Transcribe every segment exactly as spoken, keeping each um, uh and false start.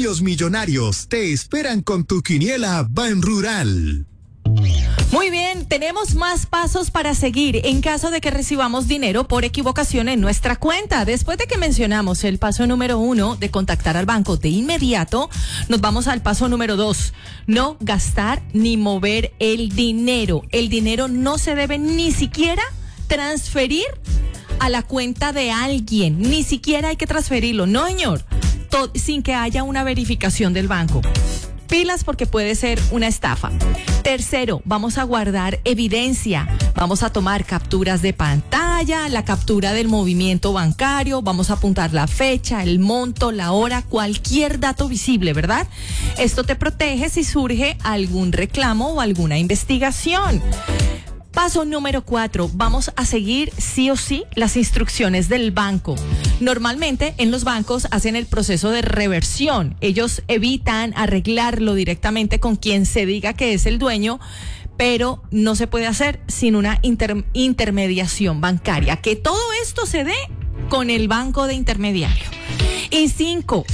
premios millonarios te esperan con tu quiniela Ban Rural. Muy bien, tenemos más pasos para seguir en caso de que recibamos dinero por equivocación en nuestra cuenta. Después de que mencionamos el paso número uno de contactar al banco de inmediato, nos vamos al paso número dos. No gastar ni mover el dinero. El dinero no se debe ni siquiera transferir a la cuenta de alguien. Ni siquiera hay que transferirlo. No, señor. Todo, sin que haya una verificación del banco. Pilas porque puede ser una estafa. Tercero, vamos a guardar evidencia. Vamos a tomar capturas de pantalla, la captura del movimiento bancario, vamos a apuntar la fecha, el monto, la hora, cualquier dato visible, ¿verdad? Esto te protege si surge algún reclamo o alguna investigación. Paso número cuatro, vamos a seguir sí o sí las instrucciones del banco. Normalmente en los bancos hacen el proceso de reversión. Ellos evitan arreglarlo directamente con quien se diga que es el dueño, pero no se puede hacer sin una inter- intermediación bancaria. Que todo esto se dé con el banco de intermediario. Y cinco.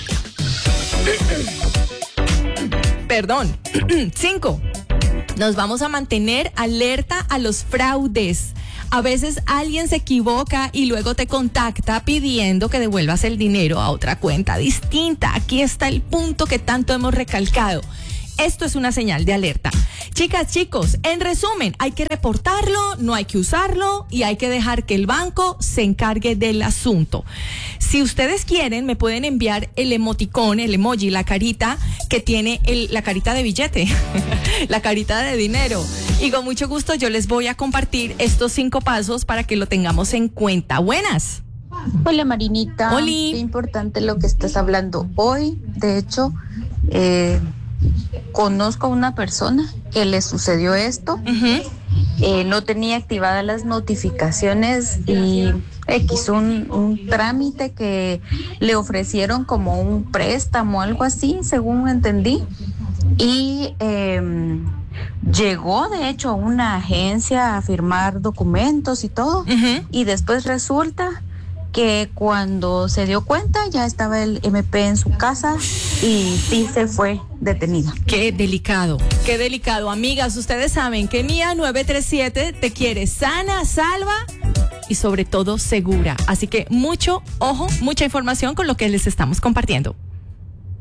Perdón. Cinco. Nos vamos a mantener alerta a los fraudes. A veces alguien se equivoca y luego te contacta pidiendo que devuelvas el dinero a otra cuenta distinta. Aquí está el punto que tanto hemos recalcado. Esto es una señal de alerta. Chicas, chicos, en resumen, hay que reportarlo, no hay que usarlo y hay que dejar que el banco se encargue del asunto. Si ustedes quieren, me pueden enviar el emoticón, el emoji, la carita que tiene el, la carita de billete, la carita de dinero. Y con mucho gusto yo les voy a compartir estos cinco pasos para que lo tengamos en cuenta. Buenas. Hola, Marinita. Oli. Qué importante lo que estás hablando hoy. De hecho, eh, conozco a una persona que le sucedió esto. Uh-huh. Eh, no tenía activadas las notificaciones y X, un, un trámite que le ofrecieron como un préstamo, algo así, según entendí. Y eh, llegó, de hecho, a una agencia a firmar documentos y todo. Uh-huh. Y después resulta que cuando se dio cuenta ya estaba el eme pe en su casa y sí se fue detenida. Qué delicado, qué delicado. Amigas, ustedes saben que Mía nueve tres siete te quiere sana, salva y sobre todo segura. Así que mucho ojo, mucha información con lo que les estamos compartiendo.